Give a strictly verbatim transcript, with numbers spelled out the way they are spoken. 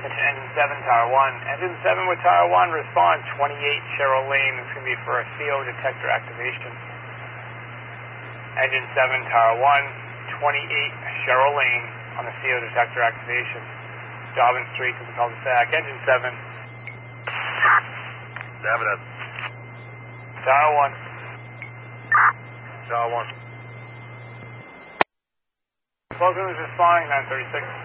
Engine seven, Tower one. Engine seven with Tower one, respond twenty-eight Cheryl Lane. It's going to be for a C O detector activation. Engine seven, Tower one, twenty-eight Cheryl Lane on the C O detector activation. Dobbin Street to the cul-de-sac. Engine seven. David. Tower one. Tower one. Closing is responding, nine thirty-six.